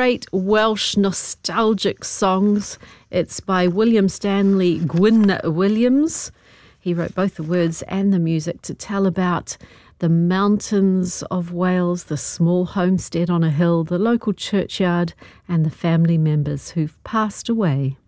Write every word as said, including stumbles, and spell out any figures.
great Welsh nostalgic songs. It's by William Stanley Gwyn Williams. He wrote both the words and the music to tell about the mountains of Wales, the small homestead on a hill, the local churchyard, and the family members who've passed away.